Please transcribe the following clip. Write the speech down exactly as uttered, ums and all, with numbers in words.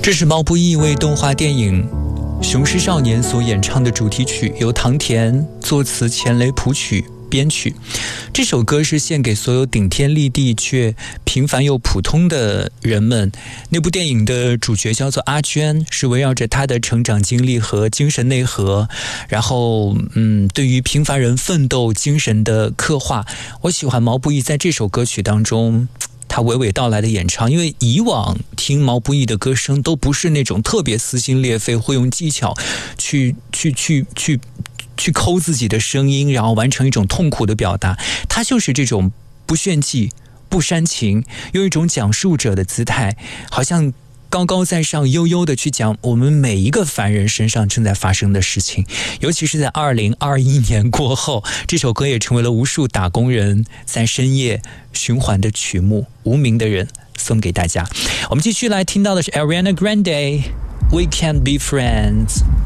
这是毛不易为动画电影《雄狮少年》所演唱的主题曲，由唐田作词，钱雷谱曲编曲。这首歌是献给所有顶天立地却平凡又普通的人们。那部电影的主角叫做阿娟，是围绕着她的成长经历和精神内核，然后嗯，对于平凡人奋斗精神的刻画。我喜欢毛不易在这首歌曲当中他娓娓道来的演唱，因为以往听毛不易的歌声都不是那种特别撕心裂肺，会用技巧去去去去去抠自己的声音，然后完成一种痛苦的表达。他就是这种不炫技、不煽情，用一种讲述者的姿态，好像高高在上，悠悠的去讲我们每一个凡人身上正在发生的事情。尤其是在二零二一年过后，这首歌也成为了无数打工人在深夜循环的曲目。无名的人送给大家。我们继续来听到的是 Ariana Grande， We Can't Be Friends。